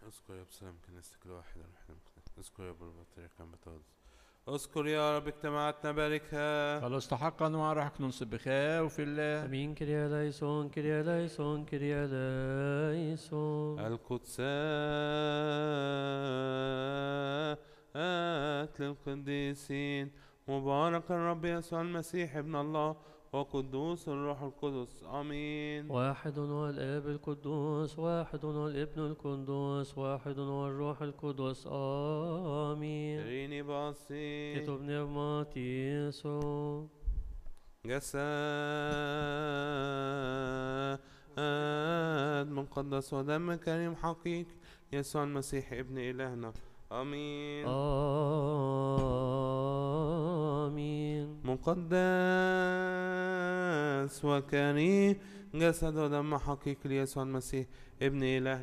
اذكر يا بسلام كنيستك الواحدة اذكر يا بالبطريق كان بتوز. اذكر يا رب اجتماعاتنا باركها. خلص تحقا وراحك ننصب بخير وفي الله. امين. كريا ليسون كريا ليسون كريا ليسون. القدسات للقديسين. مبارك الرب يسوع المسيح ابن الله وقدوس الروح القدس. امين. واحد هو الاب القدوس، واحد هو الابن القدوس، واحد هو الروح القدس. امين. ريني باصي كتب نعماتيسو. جسد مقدس ودم كريم حقيقي يسوع المسيح ابن إلهنا. آمين. آمين. مقدس وكريم جسد ودم حقيقي ليسوع المسيح ابن إلهنا.